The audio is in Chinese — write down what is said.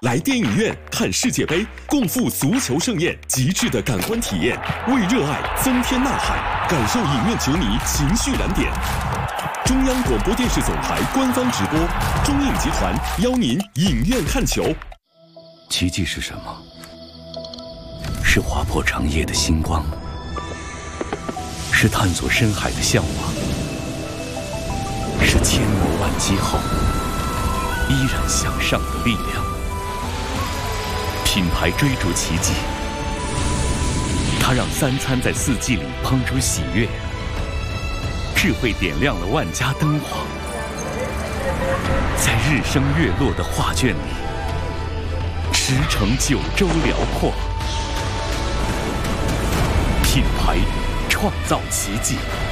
来电影院看世界杯，共赴足球盛宴，极致的感官体验，为热爱增添呐喊，感受影院球迷情绪燃点。中央广播电视总台官方直播，中影集团邀您影院看球。 奇迹是什么？是划破长夜的星光，是探索深海的向往，是千磨万击后依然向上的力量。品牌追逐奇迹，它让三餐在四季里烹出喜悦，智慧点亮了万家灯火，在日升月落的画卷里驰骋九州辽阔。品牌创造奇迹。